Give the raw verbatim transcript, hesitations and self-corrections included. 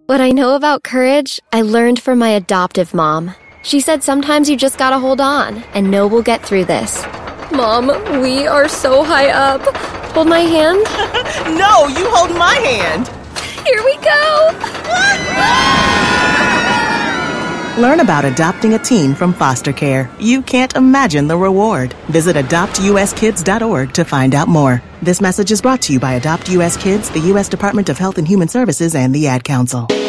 What I know about courage, I learned from my adoptive mom. She said sometimes you just gotta hold on and know we'll get through this. Mom, we are so high up. Hold my hand. No, you hold my hand. Here we go. Learn about adopting a teen from foster care. You can't imagine the reward. Visit adopt u s kids dot org to find out more. This message is brought to you by Adopt U S Kids, the U S Department of Health and Human Services, and the Ad Council.